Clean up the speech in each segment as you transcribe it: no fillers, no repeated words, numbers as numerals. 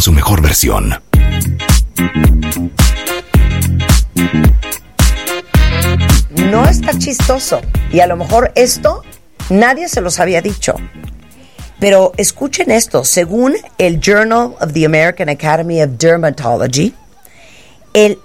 su mejor versión. No está chistoso. Y a lo mejor esto nadie se los había dicho. Pero escuchen esto. Según el Journal of the American Academy of Dermatology, el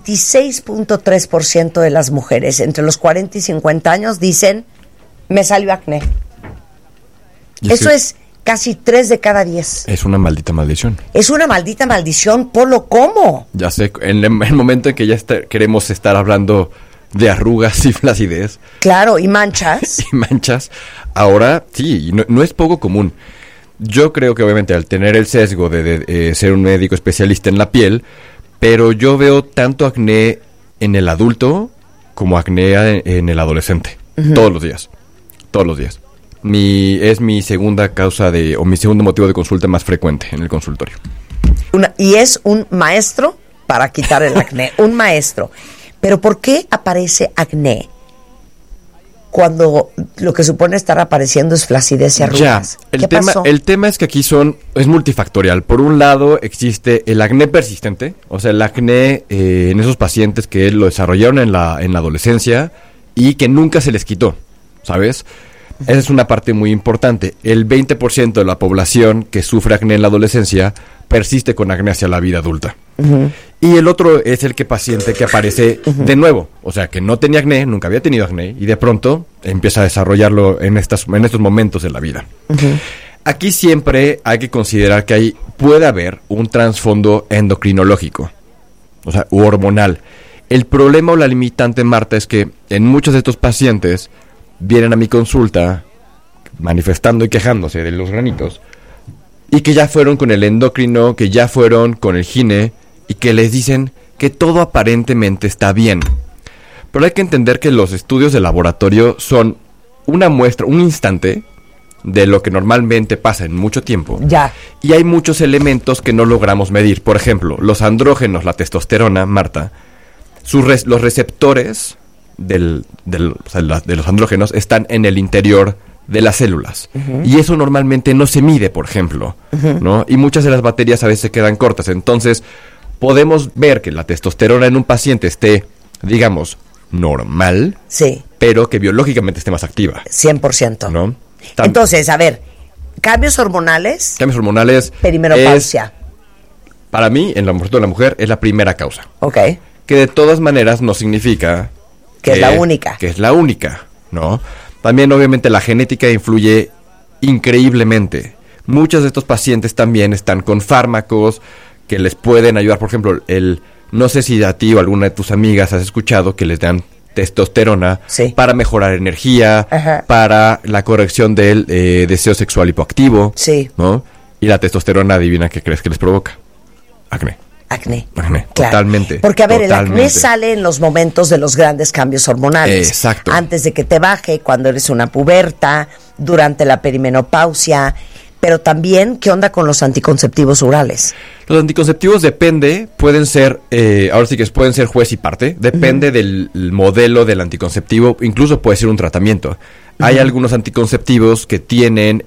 26.3% de las mujeres entre los 40 y 50 años dicen, me salió acné. Eso es casi 3 de cada 10. Es una maldita maldición. Es una maldita maldición. Polo, ¿cómo? Ya sé, en el momento en que ya queremos estar hablando de arrugas y flacidez. Claro, y manchas. Y manchas. Ahora, sí, no es poco común. Yo creo que obviamente al tener el sesgo de ser un médico especialista en la piel, pero yo veo tanto acné en el adulto como acné en el adolescente. Uh-huh. Todos los días. Es mi segunda causa o mi segundo motivo de consulta más frecuente en el consultorio. Y es un maestro para quitar el acné. Un maestro. Pero ¿por qué aparece acné cuando lo que supone estar apareciendo es flacidez y arrugas? El tema es que aquí es multifactorial. Por un lado existe el acné persistente, o sea, el acné en esos pacientes que lo desarrollaron en la adolescencia y que nunca se les quitó, ¿sabes? Esa es una parte muy importante. El 20% de la población que sufre acné en la adolescencia persiste con acné hacia la vida adulta. Uh-huh. Y el otro es el paciente que aparece de nuevo. O sea, que no tenía acné, nunca había tenido acné, y de pronto empieza a desarrollarlo en estos momentos de la vida. Uh-huh. Aquí siempre hay que considerar que puede haber un trasfondo endocrinológico, o sea, u hormonal. El problema o la limitante, Marta, es que en muchos de estos pacientes vienen a mi consulta manifestando y quejándose de los granitos, y que ya fueron con el endocrino, que ya fueron con el gine, y que les dicen que todo aparentemente está bien. Pero hay que entender que los estudios de laboratorio son una muestra, un instante de lo que normalmente pasa en mucho tiempo. Ya. Y hay muchos elementos que no logramos medir. Por ejemplo, los andrógenos, la testosterona, Marta, los receptores de los andrógenos están en el interior de las células. Uh-huh. Y eso normalmente no se mide, por ejemplo, uh-huh, ¿no? Y muchas de las baterías a veces se quedan cortas. Entonces, podemos ver que la testosterona en un paciente esté, digamos, normal, sí, pero que biológicamente esté más activa. 100%. ¿No? Entonces, a ver, cambios hormonales. Perimenopausia. Para mí, en la mujer, es la primera causa. Ok. Que de todas maneras no significa que es la única. Que es la única, ¿no? También, obviamente, la genética influye increíblemente. Muchos de estos pacientes también están con fármacos que les pueden ayudar. Por ejemplo, no sé si a ti o alguna de tus amigas has escuchado que les dan testosterona, sí, para mejorar energía, ajá, para la corrección del deseo sexual hipoactivo, sí, ¿no? Y la testosterona, adivina qué crees que les provoca. Acné, claro, totalmente. Porque, a ver, el acné sale en los momentos de los grandes cambios hormonales. Exacto. Antes de que te baje, cuando eres una puberta, durante la perimenopausia. Pero también, ¿qué onda con los anticonceptivos orales? Los anticonceptivos pueden ser, ahora sí que pueden ser juez y parte. Depende, uh-huh, del modelo del anticonceptivo. Incluso puede ser un tratamiento. Uh-huh. Hay algunos anticonceptivos que tienen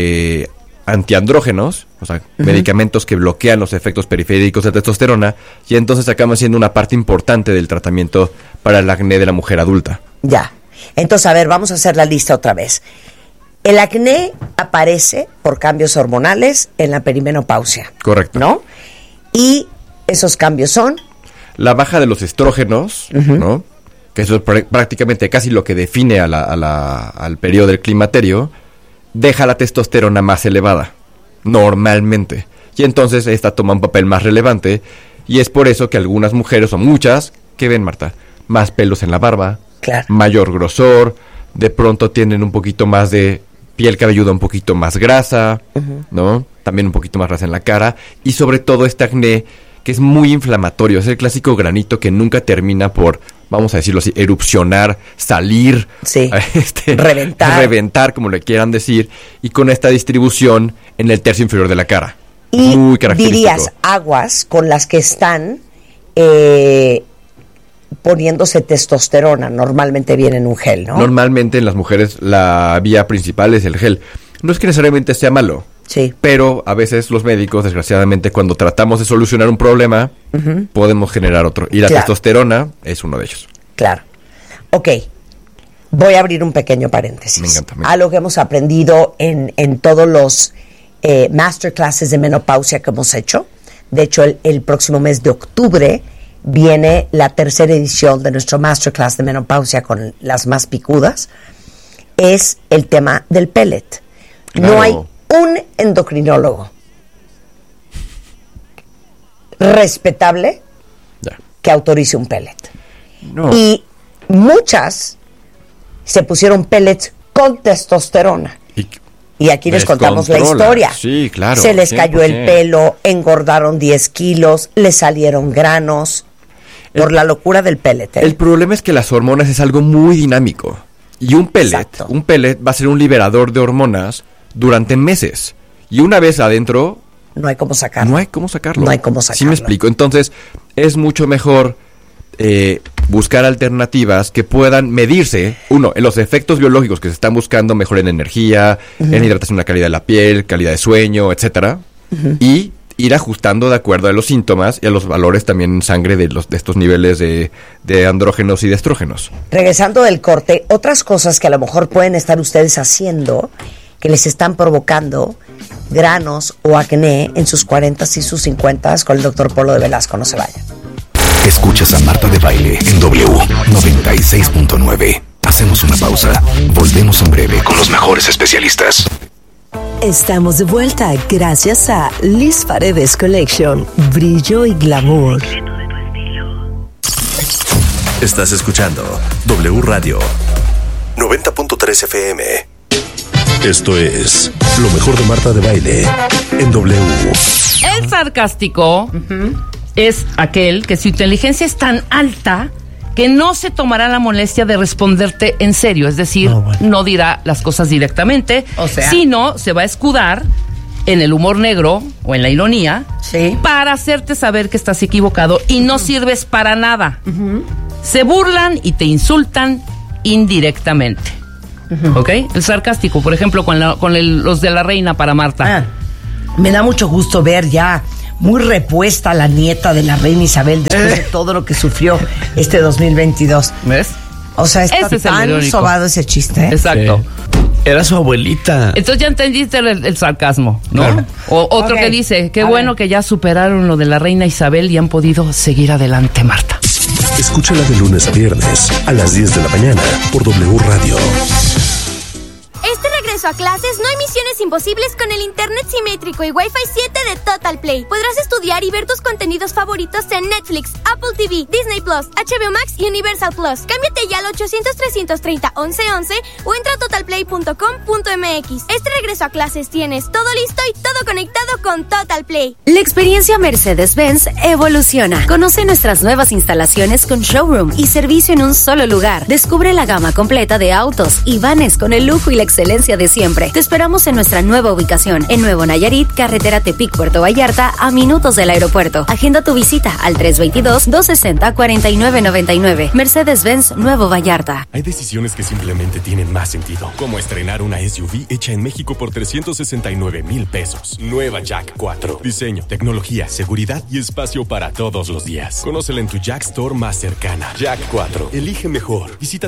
antiandrógenos, o sea, uh-huh, medicamentos que bloquean los efectos periféricos de testosterona, y entonces acaban siendo una parte importante del tratamiento para el acné de la mujer adulta. Ya. Entonces, a ver, vamos a hacer la lista otra vez. El acné aparece por cambios hormonales en la perimenopausia. Correcto. ¿No? Y esos cambios son la baja de los estrógenos, uh-huh, ¿no? Que eso es prácticamente casi lo que define al periodo del climaterio. Deja la testosterona más elevada, normalmente. Y entonces esta toma un papel más relevante. Y es por eso que algunas mujeres, o muchas, ¿qué ven, Marta? Más pelos en la barba, claro, mayor grosor, de pronto tienen un poquito más de piel cabelluda, un poquito más grasa, uh-huh, ¿no? También un poquito más grasa en la cara. Y sobre todo este acné que es muy inflamatorio. Es el clásico granito que nunca termina por, vamos a decirlo así, erupcionar, salir, sí, reventar, como le quieran decir, y con esta distribución en el tercio inferior de la cara. Y muy característico. Dirías aguas con las que están poniéndose testosterona. Normalmente viene en un gel, ¿no? Normalmente en las mujeres la vía principal es el gel. No es que necesariamente sea malo, Sí. Pero a veces los médicos, desgraciadamente, cuando tratamos de solucionar un problema, podemos generar otro. Y la testosterona es uno de ellos. Claro. Ok. Voy a abrir un pequeño paréntesis. Me encanta. Algo que hemos aprendido en todos los masterclasses de menopausia que hemos hecho. De hecho, el próximo mes de octubre viene la tercera edición de nuestro masterclass de menopausia con las más picudas. Es el tema del pellet. Claro. No hay un endocrinólogo respetable que autorice un pellet. No. Y muchas se pusieron pellets con testosterona. Y aquí les contamos la historia. Sí, claro. Se les cayó el pelo, engordaron 10 kilos, les salieron granos por la locura del pellet. El problema es que las hormonas es algo muy dinámico. Y un pellet va a ser un liberador de hormonas durante meses. Y una vez adentro... No hay cómo sacarlo. No hay cómo sacarlo. ¿Sí me explico? Entonces, es mucho mejor buscar alternativas que puedan medirse, uno, en los efectos biológicos que se están buscando, mejor en energía, en hidratación, la calidad de la piel, calidad de sueño, etcétera, y ir ajustando de acuerdo a los síntomas y a los valores también en sangre de estos niveles de andrógenos y de estrógenos. Regresando del corte, otras cosas que a lo mejor pueden estar ustedes haciendo que les están provocando granos o acné en sus 40s y sus 50s con el doctor Polo de Velasco. No se vayan. Escuchas a Marta de Baile en W 96.9. Hacemos una pausa. Volvemos en breve con los mejores especialistas. Estamos de vuelta gracias a Liz Paredes Collection. Brillo y glamour. Estás escuchando W Radio 90.3 FM. Esto es lo mejor de Marta de Baile en W. El sarcástico es aquel que su inteligencia es tan alta que no se tomará la molestia de responderte en serio. Es decir, no dirá las cosas directamente, sino se va a escudar en el humor negro o en la ironía para hacerte saber que estás equivocado y no sirves para nada. Se burlan y te insultan indirectamente. ¿Ok? El sarcástico, por ejemplo, con los de la reina para Marta. Me da mucho gusto ver ya muy repuesta la nieta de la reina Isabel después de todo lo que sufrió este 2022. ¿Ves? O sea, está tan sobado ese chiste. Exacto. Sí. Era su abuelita. Entonces ya entendiste el sarcasmo, ¿no? Claro. O otro que dice, qué bueno que ya superaron lo de la reina Isabel y han podido seguir adelante, Marta. Escúchala de lunes a viernes a las 10 de la mañana por W Radio. Este regreso a clases no hay misiones imposibles con el internet simétrico y Wi-Fi 7 de Total Play. Podrás estudiar y ver tus contenidos favoritos en Netflix, Apple TV, Disney Plus, HBO Max y Universal Plus. Cámbiate ya al 800-330-1111 o entra a totalplay.com.mx. Este regreso a clases tienes todo listo y todo conectado con Total Play. La experiencia Mercedes-Benz evoluciona. Conoce nuestras nuevas instalaciones con showroom y servicio en un solo lugar. Descubre la gama completa de autos y vanes con el lujo y la excelencia de siempre. Te esperamos en nuestra nueva ubicación, en Nuevo Nayarit, carretera Tepic, Puerto Vallarta, a minutos del aeropuerto. Agenda tu visita al 322-260-4999. Mercedes-Benz Nuevo Vallarta. Hay decisiones que simplemente tienen más sentido, como estrenar una SUV hecha en México por 369,000 pesos. Nueva Jack 4. Diseño, tecnología, seguridad y espacio para todos los días. Conócela en tu Jack Store más cercana. Jack 4. Elige mejor. Visita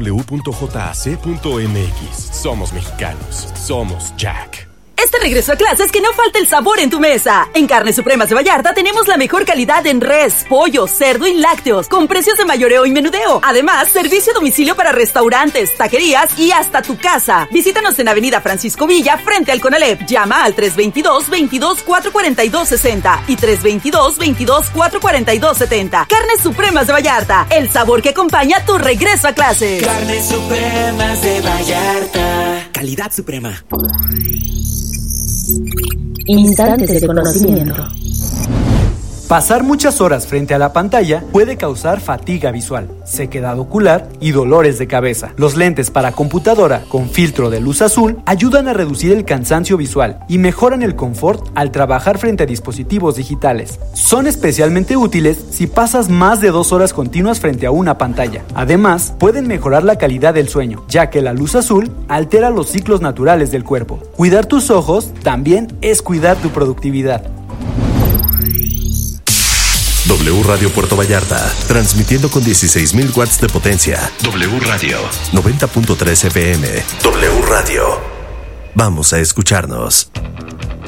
www.jac.mx. Somos mexicanos. Somos Jack. Este regreso a clases que no falte el sabor en tu mesa. En Carnes Supremas de Vallarta tenemos la mejor calidad en res, pollo, cerdo y lácteos, con precios de mayoreo y menudeo. Además, servicio a domicilio para restaurantes, taquerías y hasta tu casa. Visítanos en Avenida Francisco Villa, frente al Conalep. Llama al 322-22-442-60 y 322-22-442-70. Carnes Supremas de Vallarta, el sabor que acompaña tu regreso a clases. Carnes Supremas de Vallarta. Calidad suprema. Instantes de conocimiento. Pasar muchas horas frente a la pantalla puede causar fatiga visual, sequedad ocular y dolores de cabeza. Los lentes para computadora con filtro de luz azul ayudan a reducir el cansancio visual y mejoran el confort al trabajar frente a dispositivos digitales. Son especialmente útiles si pasas más de 2 horas continuas frente a una pantalla. Además, pueden mejorar la calidad del sueño, ya que la luz azul altera los ciclos naturales del cuerpo. Cuidar tus ojos también es cuidar tu productividad. W Radio Puerto Vallarta, transmitiendo con 16,000 watts de potencia. W Radio, 90.3 FM. W Radio. Vamos a escucharnos.